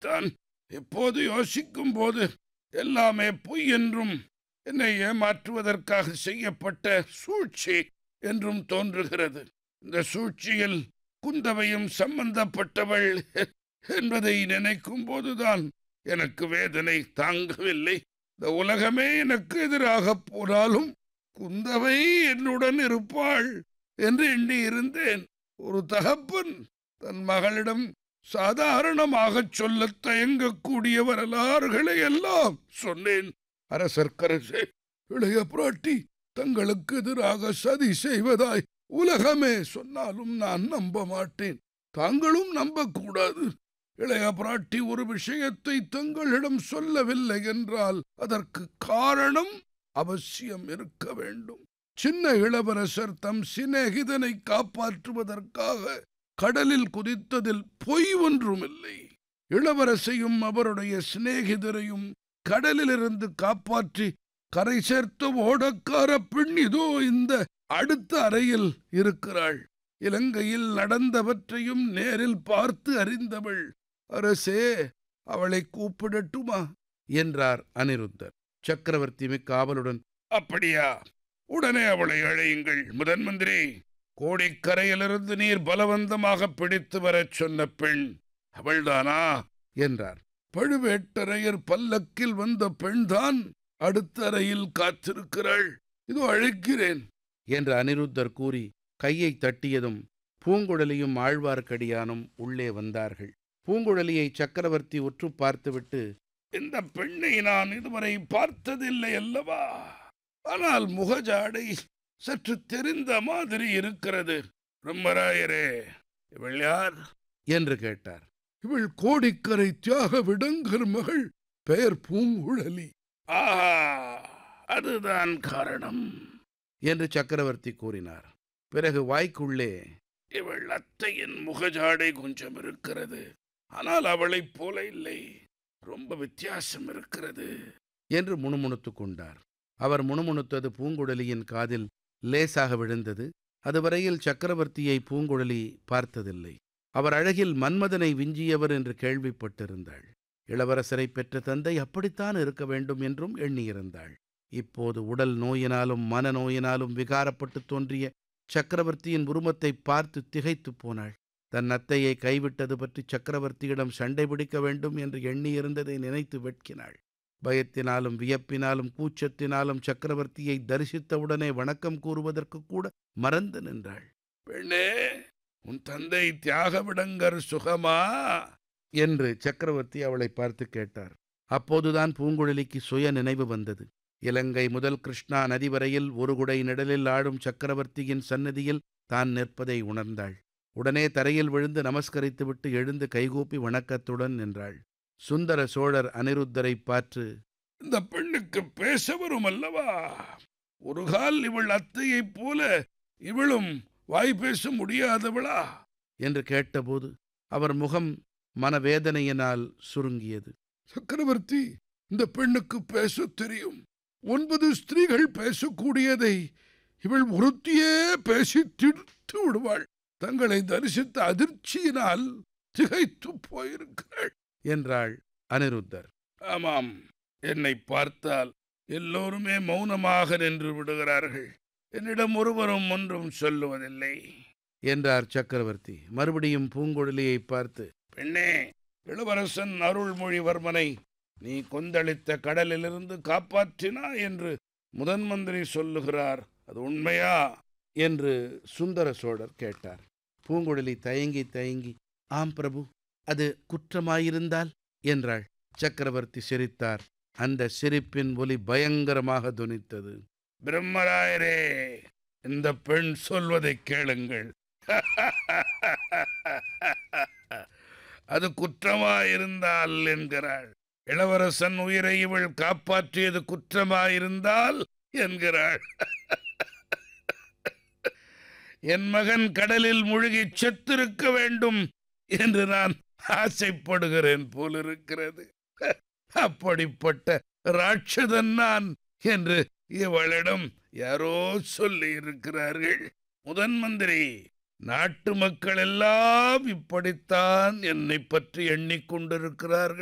தான் எப்போது யோசிக்கும் போது எல்லாமே பொய் என்றும் என்னை ஏமாற்றுவதற்காக செய்யப்பட்ட சூழ்ச்சி என்றும் தோன்றுகிறது. இந்த சூழ்ச்சியில் குந்தவையும் சம்பந்தப்பட்டவள் என்பதை நினைக்கும் போதுதான் எனக்கு வேதனை தாங்கவில்லை. இந்த உலகமே எனக்கு எதிராக போனாலும் குந்தவை என்னுடன் இருப்பாள் என்று எண்ணி இருந்தேன். ஒரு தகப்பன் தன் மகளிடம் சாதாரணமாக சொல்ல தயங்கக்கூடிய வரலாறுகளை எல்லாம் சொன்னேன். அரசர்க்கரசே, இளைய பிராட்டி தங்களுக்கு எதிராக சதி செய்வதாய் உலகமே சொன்னாலும் நான் நம்ப மாட்டேன். தாங்களும் நம்பக்கூடாது. இளைய பிராட்டி ஒரு விஷயத்தை தங்களிடம் சொல்லவில்லை என்றால் அதற்கு காரணம் அவசியம் இருக்க வேண்டும். சின்ன இளவரசர் தம் சிநேகிதனை காப்பாற்றுவதற்காக கடலில் குதித்ததில் பொய் ஒன்றுமில்லை. இளவரசையும் அவருடைய சிநேகிதரையும் கடலிலிருந்து காப்பாற்றி கரை சேர்த்த ஓடக்கார பெண் இதோ இந்த அடுத்த அறையில் இருக்கிறாள். இலங்கையில் நடந்தவற்றையும் நேரில் பார்த்து அறிந்தவள். அரசே, அவளை கூப்பிடட்டுமா என்றார் அனிருத்தர். சக்கரவர்த்தி மிக்க ஆவலுடன், அப்படியா, உடனே அவளை அழையுங்கள் முதன் மந்திரி. கோடிக்கரையிலிருந்து நீர் பலவந்தமாக பிடித்து வரச் சொன்ன பெண் அவள்தானா என்றார். பழுவேட்டரையர் பல்லக்கில் வந்த பெண்தான் அடுத்த அறையில் காத்திருக்கிறாள். இதோ அழைக்கிறேன் என்று அனிருத்தர் கூறி கையை தட்டியதும் பூங்குழலியும் ஆழ்வார்க்கடியானும் உள்ளே வந்தார்கள். பூங்குழலியை சக்கரவர்த்தி உற்று பார்த்துவிட்டு, இந்த பெண்ணை நான் இதுவரை பார்த்ததில்லை அல்லவா, ஆனால் முகஜாடை சற்று தெரிந்த மாதிரி இருக்கிறது. பிரம்மராயரே, இவள் யார் என்று கேட்டார். இவள் கோடிக்கரை தியாக விடங்கர் மகள், பெயர் பூங்குழலி. ஆஹா, அதுதான் காரணம் என்று சக்கரவர்த்தி கூறினார். பிறகு வாய்க்குள்ளே, இவள் அத்தையின் முகஜாடை கொஞ்சம் இருக்கிறது, ஆனால் அவளைப் போல இல்லை, ரொம்ப வித்தியாசம் இருக்கிறது என்று முணுமுணுத்துக் கொண்டார். அவர் முணுமுணுத்தது பூங்குழலியின் காதில் லேசாக விழுந்தது. அதுவரையில் சக்கரவர்த்தியை பூங்குழலி பார்த்ததில்லை. அவர் அழகில் மன்மதனை விஞ்சியவர் என்று கேள்விப்பட்டிருந்தாள். இளவரசரை பெற்ற தந்தை அப்படித்தான் இருக்க வேண்டும் என்றும் எண்ணியிருந்தாள். இப்போது உடல் நோயினாலும் மனநோயினாலும் விகாரப்பட்டு தோன்றிய சக்கரவர்த்தியின் உருவத்தை பார்த்து திகைத்து போனாள். தன் அத்தையை கைவிட்டது பற்றி சக்கரவர்த்தியிடம் சண்டை பிடிக்க வேண்டும் என்று எண்ணியிருந்ததை நினைத்து வெட்கினாள். பயத்தினாலும் வியப்பினாலும் கூச்சத்தினாலும் சக்கரவர்த்தியை தரிசித்தவுடனே வணக்கம் கூறுவதற்கு கூட மறந்து நின்றாள். பெண்ணே, உன் தந்தை தியாகவிடங்கர் சுகமா என்று சக்கரவர்த்தி அவளை பார்த்து கேட்டார். அப்போதுதான் பூங்குழலிக்கு சுய நினைவு வந்தது. இலங்கை முதல் கிருஷ்ணா நதி வரையில் ஒரு குடை நிழலில் ஆடும் சக்கரவர்த்தியின் சந்நிதியில் தான் நிற்பதை உணர்ந்தாள். உடனே தரையில் விழுந்து நமஸ்கரித்துவிட்டு எழுந்து கைகூப்பி வணக்கத்துடன் நின்றாள். சுந்தர சோழர் அனிருத்தரை பார்த்து, இந்த பெண்ணுக்கு பேச வரும் அல்லவா, ஒரு கால் இவள் அத்தையைப் போல இவளும் வாய் பேச முடியாதவளா என்று கேட்டபோது அவர் முகம் மனவேதனையினால் சுருங்கியது. சக்கரவர்த்தி, இந்த பெண்ணுக்கு பேச தெரியும். 9 ஸ்திரீகள் பேசக்கூடியதை இவள் ஒருத்தியே பேசி தீர்த்து விடுவாள். தங்களை தரிசித்த அதிர்ச்சியினால் திகைத்து போயிருக்கிறாள் என்றாள் அனிருத்தர். ஆமாம், என்னை பார்த்தால் எல்லோருமே மௌனமாக நின்று விடுகிறார்கள். என்னிடம் ஒருவரும் ஒன்றும் சொல்லுவதில்லை என்றார் சக்கரவர்த்தி. மறுபடியும் பூங்குழலியை பார்த்து, பெண்ணே, இளவரசன் அருள்மொழிவர்மனை நீ கொந்தளித்த கடலிலிருந்து காப்பாற்றினா என்று முதன் மந்திரி சொல்லுகிறார், அது உண்மையா என்று சுந்தர சோழர் கேட்டார். பூங்குழலி தயங்கி தயங்கி, ஆம் பிரபு, அது குற்றமாயிருந்தால் என்றாள். சக்கரவர்த்தி சிரித்தார். அந்த சிரிப்பின் ஒலி பயங்கரமாக தொனித்தது. பிரம்மராயரே, இந்த பெண் சொல்வதை கேளுங்கள். அது குற்றமாயிருந்தால் என்கிறாள். இளவரசன் உயிரை இவள் காப்பாற்றியது குற்றமாயிருந்தால் என்கிறாள். என் மகன் கடலில் மூழ்கி செத்திருக்க வேண்டும் என்று நான் ஆசைப்படுகிறேன் போலிருக்கிறது. அப்படிப்பட்ட ராட்சதன் நான் என்று இவளிடம் யாரோ சொல்லி இருக்கிறார்கள். முதன் மந்திரி, நாட்டு மக்கள் எல்லாம் இப்படித்தான் என்னை பற்றி எண்ணிக்கொண்டிருக்கிறார்கள்.